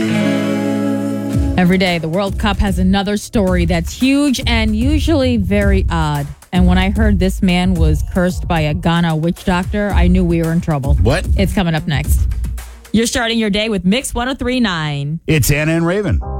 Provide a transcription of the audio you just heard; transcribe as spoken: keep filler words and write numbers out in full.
Every day, the World Cup has another story that's huge and usually very odd. And when I heard this man was cursed by a Ghana witch doctor, I knew we were in trouble. What? It's coming up next. You're starting your day with Mix one oh three point nine. It's Anna and Raven.